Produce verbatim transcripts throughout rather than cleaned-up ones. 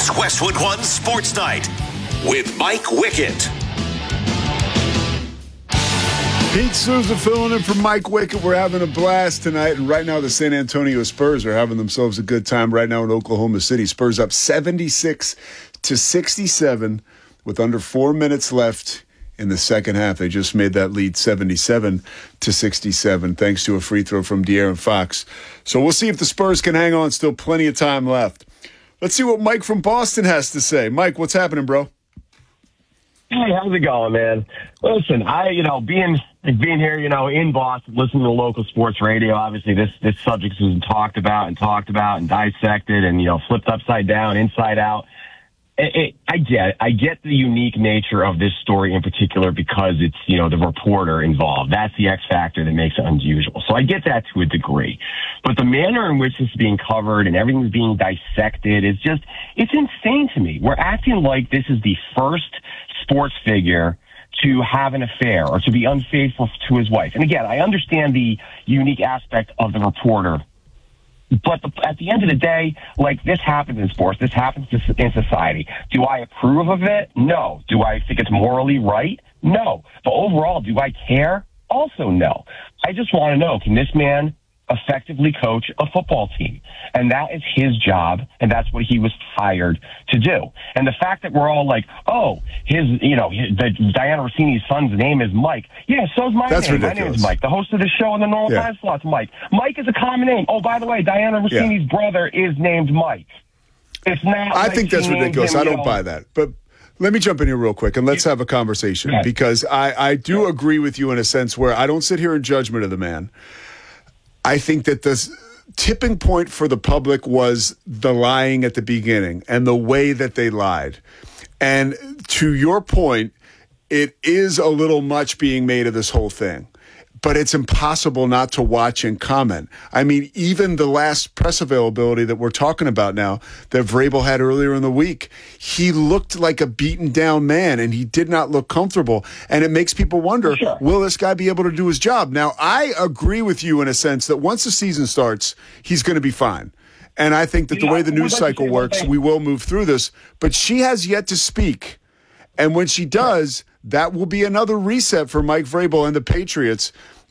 It's Westwood One Sports Night with Mike Wickett. Pete Souza filling in for Mike Wickett. We're having a blast tonight, and right now the San Antonio Spurs are having themselves a good time right now in Oklahoma City. Spurs up seventy-six to sixty-seven with under four minutes left in the second half. They just made that lead seventy-seven to sixty-seven thanks to a free throw from De'Aaron Fox. So we'll see if the Spurs can hang on. Still plenty of time left. Let's see what Mike from Boston has to say. Mike, what's happening, bro? Hey, how's it going, man? Listen, I, you know, being being here, you know, in Boston, listening to local sports radio, obviously this this subject has been talked about and talked about and dissected and, you know, flipped upside down, inside out. It, it, I get it. I get the unique nature of this story in particular because it's, you know, the reporter involved. That's the X factor that makes it unusual. So I get that to a degree. But the manner in which this is being covered and everything's being dissected is just, it's insane to me. We're acting like this is the first sports figure to have an affair or to be unfaithful to his wife. And again, I understand the unique aspect of the reporter. But the, at the end of the day, like, this happens in sports. This happens in society. Do I approve of it? No. Do I think it's morally right? No. But overall, do I care? Also, no. I just want to know, can this man effectively coach a football team? And that is his job, and that's what he was hired to do. And the fact that we're all like, oh, his, you know, his, the, Diana Rossini's son's name is Mike. Yeah, so's my that's name. Ridiculous. My name is Mike. The host of the show in the normal Yeah. time slot's Mike. Mike is a common name. Oh, by the way, Diana Rossini's Yeah. brother is named Mike. It's not. I like think that's she named ridiculous. him, I you don't know, buy that. But let me jump in here real quick, and let's have a conversation, Yeah. because I, I do agree with you in a sense where I don't sit here in judgment of the man. I think that the tipping point for the public was the lying at the beginning and the way that they lied. And to your point, it is a little much being made of this whole thing. But it's impossible not to watch and comment. I mean, even the last press availability that we're talking about now that Vrabel had earlier in the week, he looked like a beaten down man and he did not look comfortable. And it makes people wonder, Sure. will this guy be able to do his job? Now, I agree with you in a sense that once the season starts, he's going to be fine. And I think that the Yeah, way the I would news like to cycle say one works, thing. we will move through this. But she has yet to speak. And when she does, that will be another reset for Mike Vrabel and the Patriots.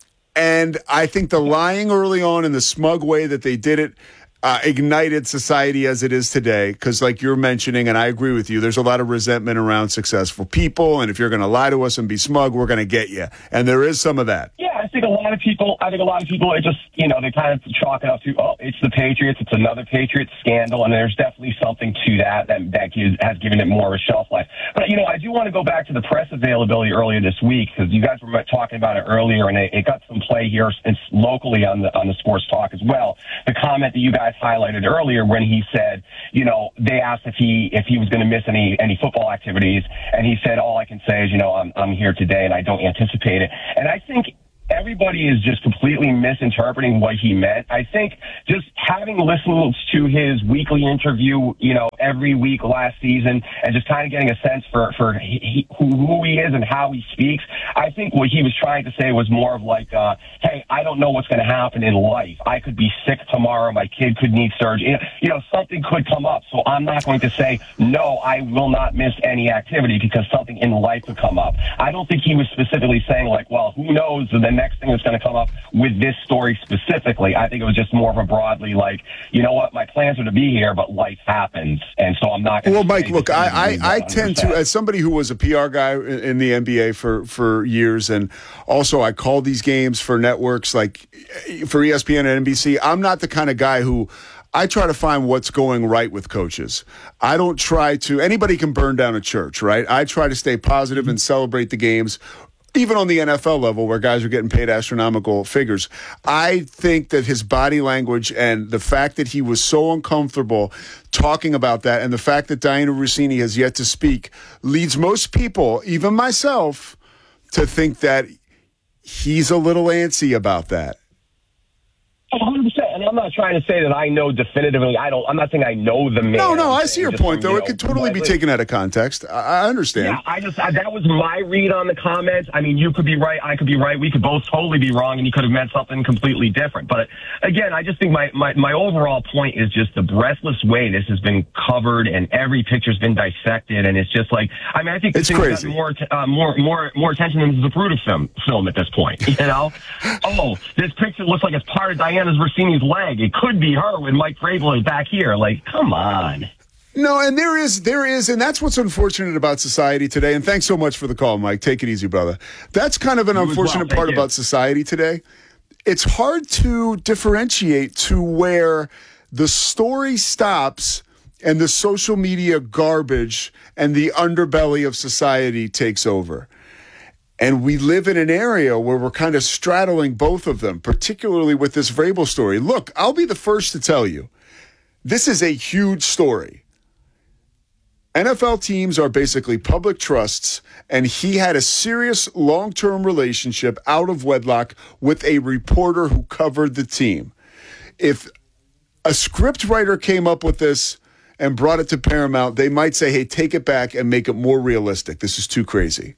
And I think the lying early on and the smug way that they did it uh, ignited society as it is today. Because like you're mentioning, and I agree with you, there's a lot of resentment around successful people. And if you're going to lie to us and be smug, we're going to get you. And there is some of that. Yeah, I think a lot of people, I think a lot of people are just, you know, they kind of chalk it up to, oh, it's the Patriots, it's another Patriots scandal, and there's definitely something to that that, that gives, has given it more of a shelf life. But, you know, I do want to go back to the press availability earlier this week, because you guys were talking about it earlier, and it, it got some play here it's locally on the on the Sports Talk as well. The comment that you guys highlighted earlier when he said, you know, they asked if he if he was going to miss any any football activities, and he said, all I can say is, you know, I'm I'm here today and I don't anticipate it. And I think everybody is just completely misinterpreting what he meant. I think just having listened to his weekly interview, you know, every week last season, and just kind of getting a sense for, for he, who, who he is and how he speaks, I think what he was trying to say was more of like, uh, hey, I don't know what's going to happen in life. I could be sick tomorrow. My kid could need surgery. You know, something could come up. So I'm not going to say, no, I will not miss any activity because something in life could come up. I don't think he was specifically saying like, well, who knows the next thing that's going to come up with this story specifically. I think it was just more of a broadly like, you know what, my plans are to be here, but life happens. And so I'm not going to. Well, Mike, look, I, I, I tend to, as somebody who was a P R guy in the N B A for, for years, and also I called these games for networks like for E S P N and N B C, I'm not the kind of guy who I try to find what's going right with coaches. I don't try to, anybody can burn down a church, right? I try to stay positive and celebrate the games. Even on the N F L level where guys are getting paid astronomical figures, I think that his body language and the fact that he was so uncomfortable talking about that and the fact that Diana Rossini has yet to speak leads most people, even myself, to think that he's a little antsy about that. one hundred percent. And I'm I'm not trying to say that I know definitively. I don't. I'm not saying I know the man. No, no, I'm I see your just point, from, though. You know, it could totally be taken out of context. I, I understand. Yeah, I just I, that was my read on the comments. I mean, you could be right, I could be right. We could both totally be wrong, and you could have meant something completely different. But again, I just think my my, my overall point is just the breathless way this has been covered, and every picture's been dissected, and it's just like I mean, I think this it's thing's crazy. got more uh, more more more attention than the Zapruder film film at this point. You know, oh, this picture looks like it's part of Diana Versini's leg. It could be her with Mike Vrabel is back here. Like, come on. No, and there is, there is, and that's what's unfortunate about society today. And thanks so much for the call, Mike. Take it easy, brother. That's kind of an You as unfortunate well. part Thank you. about society today. It's hard to differentiate to where the story stops and the social media garbage and the underbelly of society takes over. And we live in an area where we're kind of straddling both of them, particularly with this Vrabel story. Look, I'll be the first to tell you, this is a huge story. N F L teams are basically public trusts, and he had a serious long-term relationship out of wedlock with a reporter who covered the team. If a script writer came up with this and brought it to Paramount, they might say, hey, take it back and make it more realistic. This is too crazy.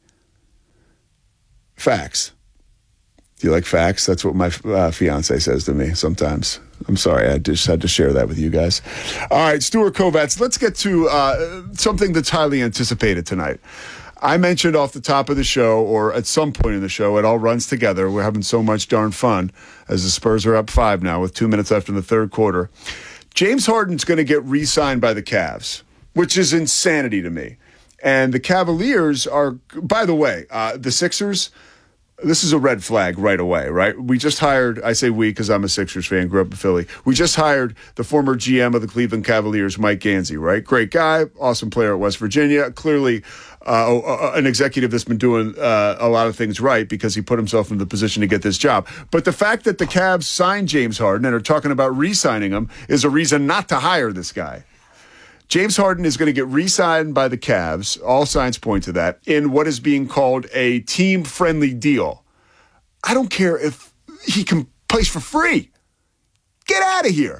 Facts. Do you like facts? That's what my uh, fiance says to me sometimes. I'm sorry. I just had to share that with you guys. All right, Stuart Kovacs, let's get to uh, something that's highly anticipated tonight. I mentioned off the top of the show, or at some point in the show, it all runs together. We're having so much darn fun as the Spurs are up five now with two minutes left in the third quarter. James Harden's going to get re-signed by the Cavs, which is insanity to me. And the Cavaliers are, by the way, uh, the Sixers, this is a red flag right away, right? We just hired, I say we because I'm a Sixers fan, grew up in Philly. We just hired the former G M of the Cleveland Cavaliers, Mike Gansey, right? Great guy, awesome player at West Virginia. Clearly uh, an executive that's been doing uh, a lot of things right because he put himself in the position to get this job. But the fact that the Cavs signed James Harden and are talking about re-signing him is a reason not to hire this guy. James Harden is going to get re-signed by the Cavs, all signs point to that, in what is being called a team-friendly deal. I don't care if he can play for free. Get out of here.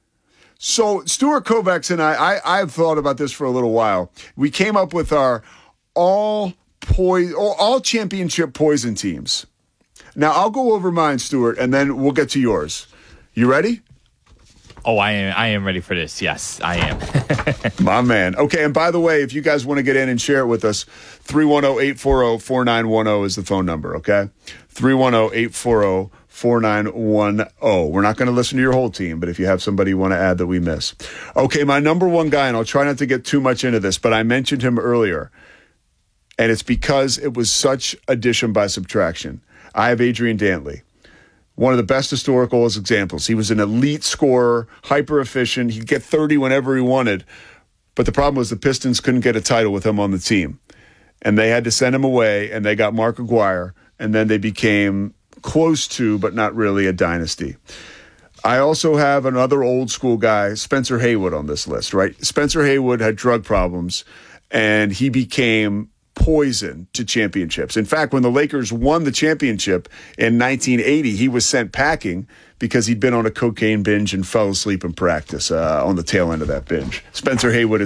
So Stuart Kovacs and I, I, I've thought about this for a little while. We came up with our all, poison, all championship poison teams. Now, I'll go over mine, Stuart, and then we'll get to yours. You ready? Oh, I am I am ready for this. Yes, I am. My man. Okay, and by the way, if you guys want to get in and share it with us, three one zero, eight four zero, four nine one zero is the phone number, okay? three one zero, eight four zero, four nine one zero. We're not going to listen to your whole team, but if you have somebody you want to add that we miss. Okay, my number one guy, and I'll try not to get too much into this, but I mentioned him earlier, and it's because it was such addition by subtraction. I have Adrian Dantley. One of the best historical examples. He was an elite scorer, hyper efficient. He'd get thirty whenever he wanted. But the problem was the Pistons couldn't get a title with him on the team. And they had to send him away, and they got Mark Aguirre, and then they became close to, but not really, a dynasty. I also have another old school guy, Spencer Haywood, on this list, right? Spencer Haywood had drug problems, and he became poison to championships. In fact, when the Lakers won the championship in nineteen eighty, he was sent packing because he'd been on a cocaine binge and fell asleep in practice uh, on the tail end of that binge. Spencer Haywood is